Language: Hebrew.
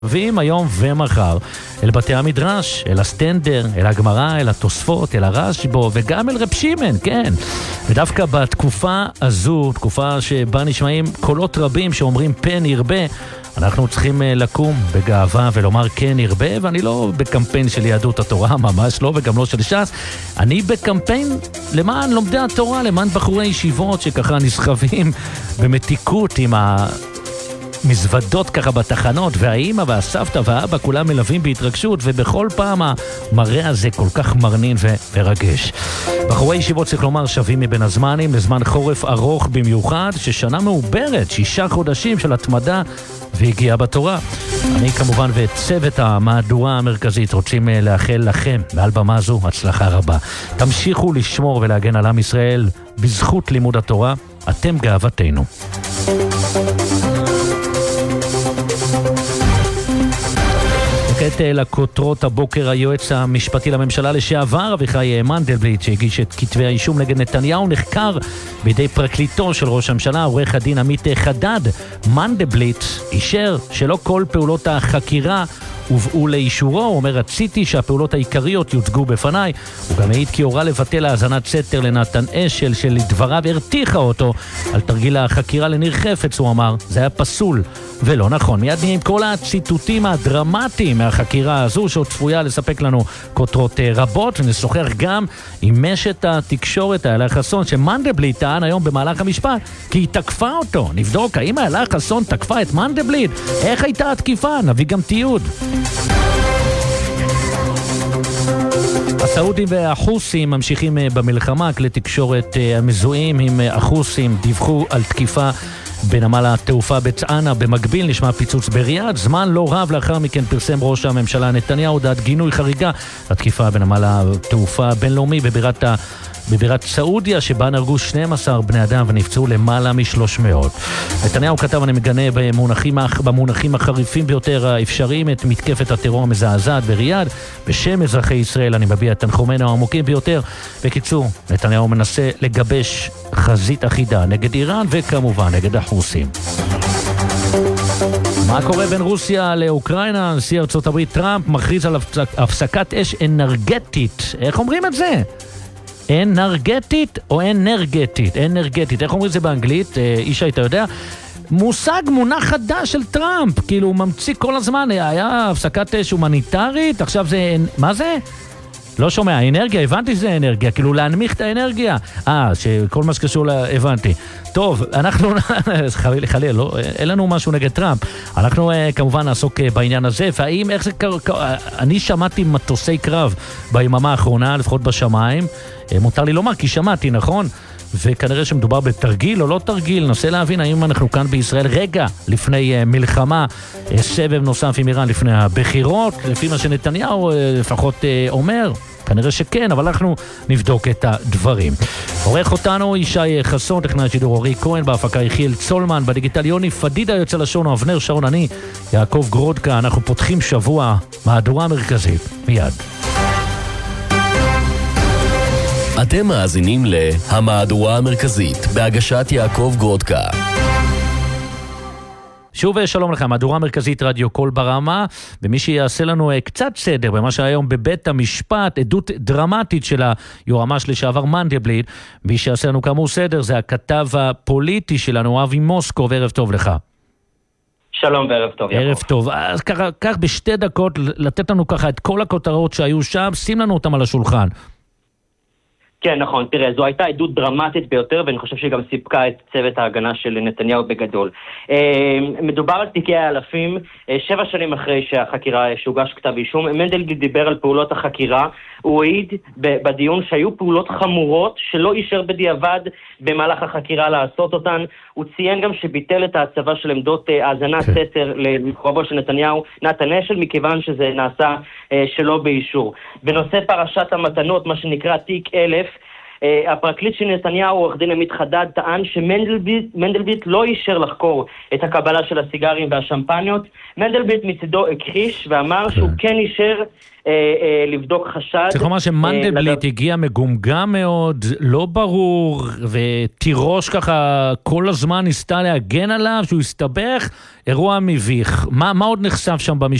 ואם היום ומחר אל בתי המדרש, אל הסטנדר, אל הגמרא, אל התוספות, אל הרשב"א וגם אל רב שמעון, כן. ודווקא בתקופה הזו, תקופה שבה נשמעים קולות רבים שאומרים פן ירבה, אנחנו צריכים לקום בגאווה ולומר כן ירבה, ואני לא בקמפיין של יהדות התורה, ממש לא, וגם לא של ש"ס. אני בקמפיין למען לומדי התורה, למען בחורי ישיבות שככה נסחבים במתיקות עם מזוודות ככה בתחנות, והאימא והסבתא והאבא כולם מלווים בהתרגשות, ובכל פעם המראה הזה כל כך מרנין ומרגש. בחורי ישיבות צריך לומר שווים מבין הזמנים, לזמן חורף ארוך במיוחד, ששנה מעוברת, 6 חודשים של התמדה והגיעה בתורה. אני כמובן וצוות המהדורה המרכזית רוצים לאחל לכם מעל במה זו הצלחה רבה. תמשיכו לשמור ולהגן על עם ישראל בזכות לימוד התורה, אתם גאוותנו. כעת לכותרות הבוקר, היועץ המשפטי לממשלה לשעבר אביחי מנדלבליט, שהגיש את כתבי האישום נגד נתניהו, נחקר בידי פרקליטו של ראש הממשלה, עורך הדין עמית חדד. מנדלבליט אישר שלא כל פעולות החקירה הובאו לאישורו. הוא אומר, רציתי שהפעולות העיקריות יוצגו בפניי. הוא גם העיד כי הורה לבטל האזנת סתר לנתן אשל, שלדבריו הרתיחה אותו על תרגיל החקירה לניר חפץ. הוא אמר, זה היה פסול ולא נכון. מיד נהיה עם כל הציטוטים הדרמטיים מהחקירה הזו, שעוד צפויה לספק לנו כותרות רבות, ונשוחח גם עם משת התקשורת איילה חסון, שמנדלבליט טען היום במהלך המשפט כי היא תקפה אותו. נבדוק האם איילה חסון תקפה את מנדלבליט, איך הייתה התקיפה, נביא גם תיעוד. הסעודים והחוסים ממשיכים במלחמה. כלי תקשורת המזוהים עם החוסים דיווחו על תקיפה בנמל התעופה בצענה. במקביל נשמע פיצוץ בריאד. זמן לא רב לאחר מכן פרסם ראש הממשלה נתניהו הודעת גינוי חריגה לתקיפה בנמל התעופה הבינלאומי בבירת סעודיה, שבה נהרגו 12 בני אדם ונפצעו למעלה מ-300. נתניהו כתב, אני מגנה במונחים החריפים ביותר האפשריים את מתקפת הטרור המזעזעת בריאד. בשם אזרחי ישראל אני מביע את תנחומינו העמוקים ביותר. בקיצור, נתניהו מנסה לגבש חזית אחידה נגד איראן וכמובן נגד החוסים. מה קורה בין רוסיה לאוקראינה? נשיא ארצות הברית טראמפ מכריז על הפסקת אש אנרגטית. איך אומרים את זה? אנרגטית או אנרגטית? אנרגטית. איך אומרים את זה באנגלית? אישה, אתה יודע? מונח חדש של טראמפ. כאילו הוא ממציא כל הזמן. היה הפסקת אש הומניטרית, עכשיו זה... מה זה? לא שומע, אנרגיה, הבנתי שזה אנרגיה, כאילו להנמיך את האנרגיה. שכל מה שקשור הבנתי. טוב, אנחנו, חלילה, לא, אין לנו משהו נגד טראמפ. אנחנו כמובן נעסוק בעניין הזה, והאם, איך זה אני שמעתי מטוסי קרב ביממה האחרונה, לפחות בשמיים, מותר לי לומר, כי שמעתי, נכון? וכנראה שמדובר בתרגיל או לא תרגיל. ננסה להבין האם אנחנו כאן בישראל רגע לפני מלחמה, סבב נוסף עם איראן לפני הבחירות, לפי מה שנתניהו לפחות אומר. כנראה שכן, אבל אנחנו נבדוק את הדברים. עורך אותנו ישי חסון, טכנאי השידור אורי כהן, בהפקה יחיאל צולמן, בדיגיטל יוני פדידה, יוצא לשון אבנר שרון, אני יעקב גרודקה. אנחנו פותחים שבוע מהדורה מרכזית מיד. אתם מאזינים להמהדורה המרכזית בהגשת יעקב גרודקה. שוב שלום לכם, מהדורה המרכזית רדיו קול ברמה, ומי שיעשה לנו קצת סדר במה שהיום בבית המשפט, עדות דרמטית של היועמ"ש לשעבר מנדלבליט, מי שיעשה לנו כאמור סדר זה הכתב הפוליטי שלנו אבי מוסקוב. ערב טוב לך. שלום וערב טוב. ערב טוב. אז כך בשתי דקות לתת לנו ככה את כל הכותרות שהיו שם, שים לנו אותם על השולחן. כן, נכון. תראה, זו הייתה עדות דרמטית ביותר, ואני חושב שהיא גם סיפקה את צוות ההגנה של נתניהו בגדול. מדובר על תיקי האלפים, 7 שנים אחרי שהחקירה שהוגש כתב אישום. מנדלבליט דיבר על פעולות החקירה. הוא העיד בדיון שהיו פעולות חמורות שלא אישר בדיעבד במהלך החקירה לעשות אותן. הוא ציין גם שביטל את ההצבה של עמדות האזנת סתר למקורבו של נתניהו, נתן אשל, מכיוון שזה נעשה שלא באישור. בנושא פרשת המתנות, מה שנקרא תיק 1000, הפרקליט של נתניהו, עורך דין עמית חדד, טען שמנדלבליט לא אישר לחקור את הקבלה של הסיגרים והשמפניות. מנדלבליט מצידו הכחיש ואמר שהוא כן אישר לבדוק חשד. צריך לומר שמנדלבליט הגיע מגומגם מאוד, לא ברור, ותירוש ככה כל הזמן ניסתה להגן עליו, שהוא הסתבך, אירוע מביך. מה עוד נחשף שם במשפט?